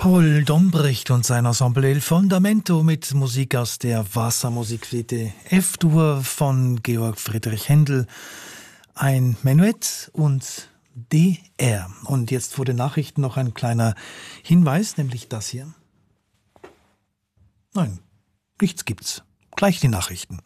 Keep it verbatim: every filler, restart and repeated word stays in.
Paul Dombricht und sein Ensemble Il Fondamento mit Musik aus der Wassermusiksuite F-Dur von Georg Friedrich Händel, ein Menuett und D R. Und jetzt vor den Nachrichten noch ein kleiner Hinweis, nämlich das hier. Nein, nichts gibt's. Gleich die Nachrichten.